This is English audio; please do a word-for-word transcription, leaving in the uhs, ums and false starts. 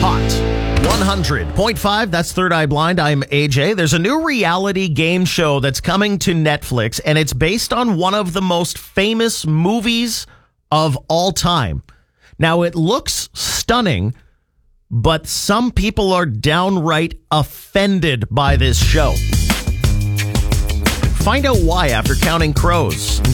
Hot one hundred point five, that's Third Eye Blind. I'm A J. There's a new reality game show that's coming to Netflix, and it's based on one of the most famous movies of all time. Now, it looks stunning, but some people are downright offended by this show. Find out why after Counting Crows.